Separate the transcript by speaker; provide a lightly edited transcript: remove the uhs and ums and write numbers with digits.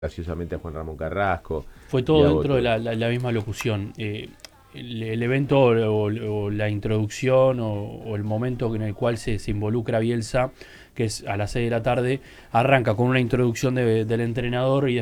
Speaker 1: graciosamente a Juan Ramón Carrasco
Speaker 2: Fue
Speaker 1: y
Speaker 2: todo
Speaker 1: a
Speaker 2: dentro de
Speaker 1: otros.
Speaker 2: la misma locución. El evento o la introducción o el momento en el cual se involucra Bielsa, que es a las 6 de la tarde, arranca con una introducción del entrenador y